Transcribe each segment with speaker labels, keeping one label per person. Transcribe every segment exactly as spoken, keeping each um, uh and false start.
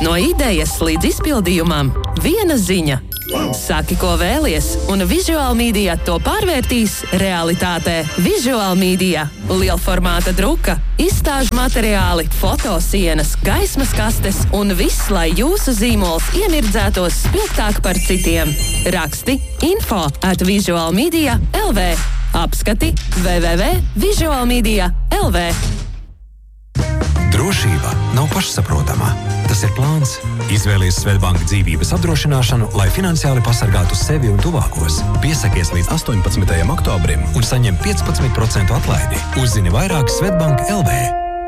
Speaker 1: No idejas līdz izpildījumam viena ziņa. Saki, ko vēlies, un Visual Media to pārvērtīs realitātē. Visual Media – lielformāta druka, izstāžu materiāli, fotosienas, gaismas kastes un viss, lai jūsu zīmols iemirdzētos spilgtāk par citiem. Raksti info at visualmedia dot l v. Apskati w w w dot visual media dot l v.
Speaker 2: Drošība nav pašsaprotama. Tas ir plāns. Izvēlies Svedbanka dzīvības apdrošināšanu, lai finansiāli pasargātu sevi un tuvākos. Piesakies līdz astoņpadsmitajam oktobrim un saņem piecpadsmit procentu atlaidi. Uzzini vairāk Svedbanka dot l v.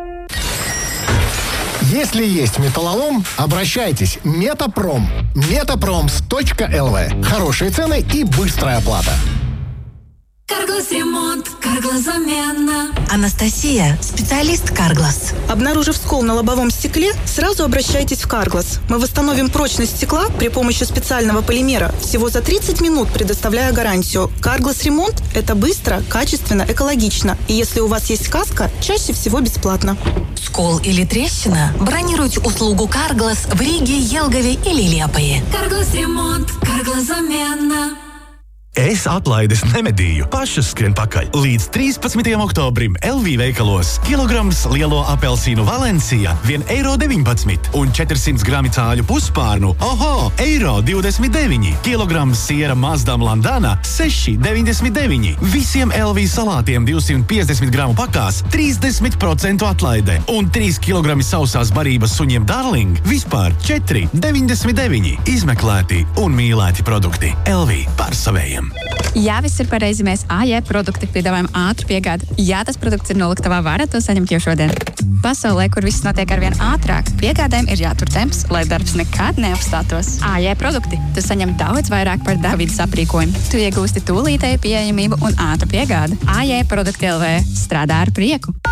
Speaker 3: Если есть металлолом, обращайтесь. Метапром. метапром точка эл ви. Хорошие цены и быстрая оплата.
Speaker 4: Карглас ремонт, Карглас замена.
Speaker 5: Анастасия, специалист Карглас.
Speaker 6: Обнаружив скол на лобовом стекле, сразу обращайтесь в Карглас. Мы восстановим прочность стекла при помощи специального полимера всего за тридцать минут, предоставляя гарантию. Карглас ремонт – это быстро, качественно, экологично. И если у вас есть каска, чаще всего бесплатно.
Speaker 5: Скол или трещина? Бронируйте услугу Карглас в Риге, Елгаве или Liepāja.
Speaker 4: Карглас ремонт, Карглас замена.
Speaker 7: Es atlaides nemedīju, pašas skrien pakaļ. Līdz trīspadsmitajam oktobrim L V veikalos kilograms lielo apelsīnu Valencija vien eiro deviņpadsmit un četrdesmit grami cāļu puspārnu, oho, eiro divdesmit deviņi. Kilograms siera Mazdam Landana seši deviņdesmit deviņi. Visiem L V salātiem divsimt piecdesmit gramu pakās trīsdesmit procentu atlaide un trīs kilogrami sausās barības suņiem Darling vispār četri deviņdesmit deviņi. Izmeklēti un mīlēti produkti. L V par savējiem.
Speaker 8: Jā, viss ir pareizi. Mēs A J produkti piedāvājam ātru piegādi. Jā, tas produkts ir noliktavā, varat to saņemt jau šodien. Pasaulē, kur viss notiek arvien ātrāk, piegādēm ir jātur temps, lai darbs nekad neapstātos. A J produkti. Tu saņem daudz vairāk par Davidas aprīkojumu. Tu iegūsti tūlītēju pieejamību un ātru piegādi. A J produkti L V strādā ar prieku.